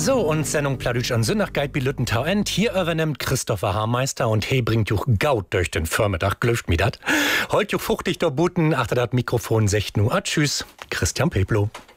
So, und Sendung Pladütsch an Sündachgeit bi Lüttentau end. Hier übernimmt Christopher Haarmeister und he bringt juch Gaut durch den Vormittag. Glüft mi dat. Heut juch fuchtig der Buten, achter dat Mikrofon 16 Uhr. Tschüss, Christian Peplo.